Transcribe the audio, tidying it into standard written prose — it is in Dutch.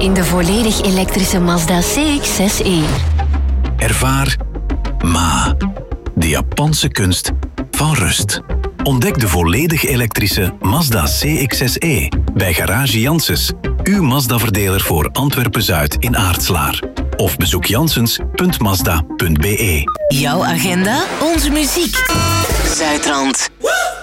in de volledig elektrische Mazda CX-6e. Ervaar Ma, de Japanse kunst van rust. Ontdek de volledig elektrische Mazda CX-6e bij Garage Janssens, uw Mazda-verdeler voor Antwerpen-Zuid in Aartslaar. Of bezoek janssens.mazda.be. Jouw agenda, onze muziek. Zuidrand.